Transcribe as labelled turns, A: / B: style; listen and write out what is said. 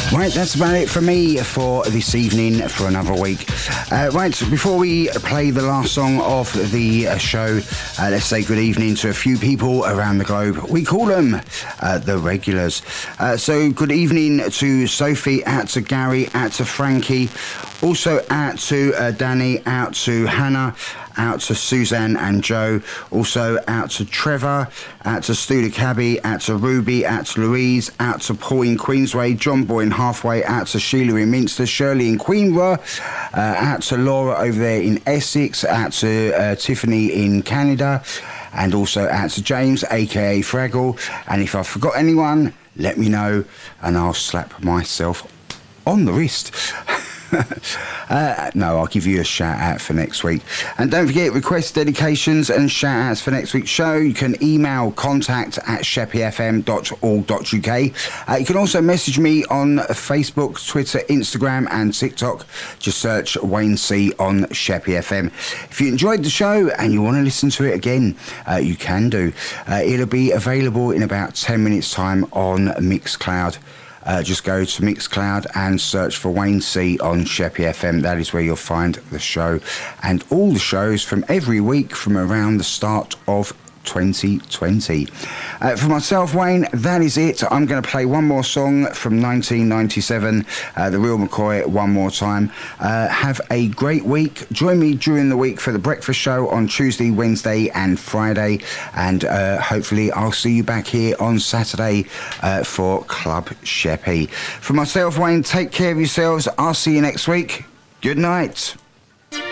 A: Right, that's about it for me for this evening for another week. Right, before we play the last song of the show, let's say good evening to a few people around the globe. We call them the regulars. So good evening to Sophie, out to Gary, out to Frankie, also out to Danny, out to Hannah, out to Suzanne and Joe, also out to Trevor, out to Stu Cabby, out to Ruby, out to Louise, out to Paul in Queensway, John Boy in Halfway, out to Sheila in Minster, Shirley in Queenborough, out to Laura over there in Essex, out to Tiffany in Canada, and also out to James, aka Fraggle. And if I forgot anyone, let me know and I'll slap myself on the wrist. No, I'll give you a shout out for next week. And don't forget, request dedications and shout outs for next week's show. You can email contact@sheppyfm.org.uk. You can also message me on Facebook, Twitter, Instagram and TikTok. Just search Wayne C on Sheppy FM. If you enjoyed the show and you want to listen to it again, you can do. It'll be available in about 10 minutes time on Mixcloud. Just go to Mixcloud and search for Wayne C on Sheppy FM. That is where you'll find the show and all the shows from every week from around the start of 2020. For myself, Wayne, that is it. I'm going to play one more song from 1997, The Real McCoy, one more time. Have a great week. Join me during the week for the breakfast show on Tuesday, Wednesday and Friday, and hopefully I'll see you back here on Saturday for Club Sheppy. For myself, Wayne, take care of yourselves. I'll see you next week. Good night.